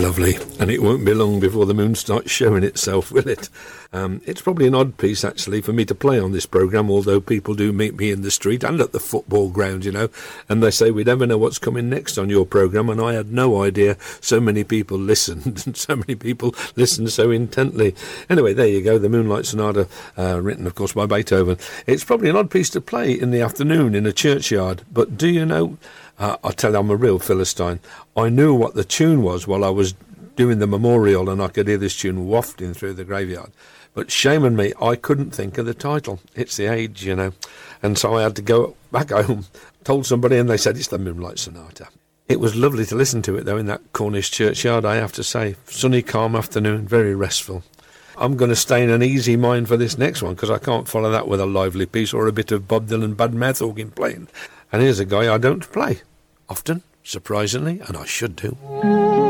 lovely, and it won't be long before the moon starts showing itself, will it? It's probably an odd piece, actually, for me to play on this programme, although people do meet me in the street and at the football ground, you know, and they say, we never know what's coming next on your programme, and I had no idea so many people listened, and so many people listened so intently. Anyway, there you go, the Moonlight Sonata, written, of course, by Beethoven. It's probably an odd piece to play in the afternoon in a churchyard, but do you know... I'll tell you, I'm a real Philistine. I knew what the tune was while I was doing the memorial, and I could hear this tune wafting through the graveyard. But shame on me, I couldn't think of the title. It's the age, you know. And so I had to go back home, told somebody, and they said it's the Moonlight Sonata. It was lovely to listen to it, though, in that Cornish churchyard, I have to say. Sunny, calm afternoon, very restful. I'm going to stay in an easy mind for this next one, because I can't follow that with a lively piece or a bit of Bob Dylan bad mouth organ playing. And here's a guy I don't play often, surprisingly, and I should do.